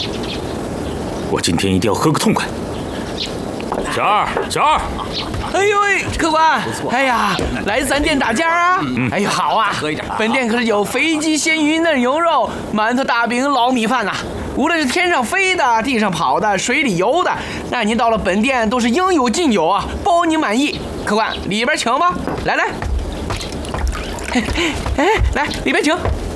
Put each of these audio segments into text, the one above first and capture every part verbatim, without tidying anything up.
我今天一定要喝个痛快。小二，小二， 哎呦喂，客官，哎呀，来咱店打尖啊！嗯、哎呦，好啊， 喝一点。 本店可是有肥鸡、鲜鱼、嫩牛肉、馒头、大饼、老米饭呐、啊。无论是天上飞的、地上跑的、水里游的，那您到了本店都是应有尽有啊，包您满意。客官，里边请吧，来来。哎哎，来里边请。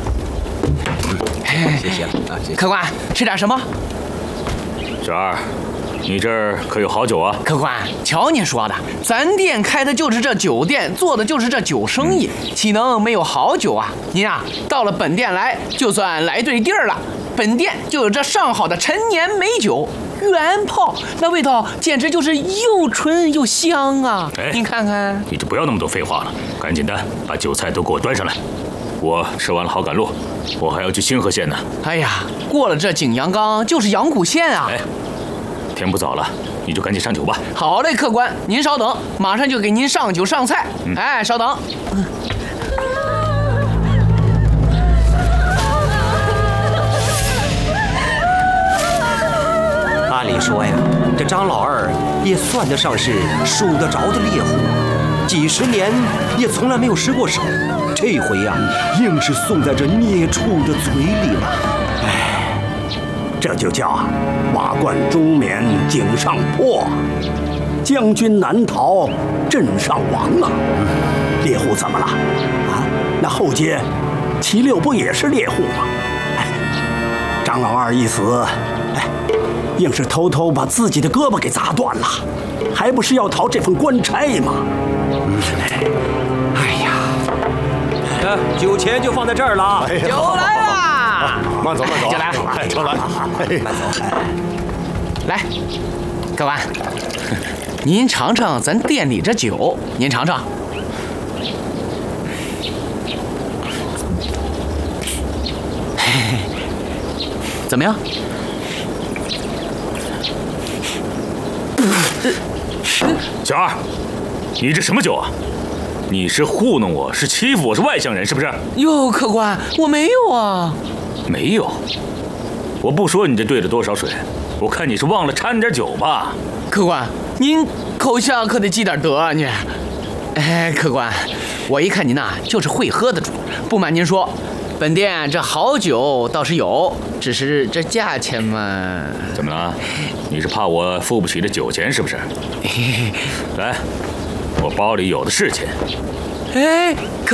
谢谢了啊，谢谢。 客官，吃点什么？ 小二。你这儿可有好酒啊？ 客官，瞧您说的，咱店开的就是这酒店，做的就是这酒生意，岂能没有好酒啊？您啊，到了本店来，就算来对地儿了。本店就有这上好的陈年美酒，原泡，那味道简直就是又纯又香啊！哎，您看看， 你就不要那么多废话了，赶紧的把酒菜都给我端上来。我吃完了好赶路，我还要去清河县呢。 哎呀，过了这景阳冈就是阳谷县啊！ 哎。天不早了，你就赶紧上酒吧。 好嘞，客官，您稍等，马上就给您上酒上菜。嗯、哎，稍等。嗯、 按理说呀，这张老二也算得上是数得着的猎户，几十年也从来没有失过手，这回呀，硬是送在这孽畜的嘴里了。哎。 这就叫瓦罐中眠井上破，将军难逃阵上亡啊！猎户怎么了？啊，那后街齐六不也是猎户吗？哎，张老二一死，哎，硬是偷偷把自己的胳膊给砸断了，还不是要讨这份官差吗？嗯， 哎呀，呃，酒钱就放在这儿了， 酒来了。 慢走，慢走， 进来， 进来， 慢走。 来，客官，您尝尝咱店里这酒，您尝尝。怎么样？ 小二，你这什么酒啊？你是糊弄我，是欺负我，是外乡人，是不是？ 哟，客官，我没有啊。 没有，我不说你这兑了多少水，我看你是忘了掺点酒吧。 客官，您口下可得积点德啊你。哎，客官，我一看您呐就是会喝的主，不瞒您说，本店这好酒倒是有，只是这价钱嘛…… 怎么了？你是怕我付不起这酒钱是不是？来，我包里有的是钱。 哎。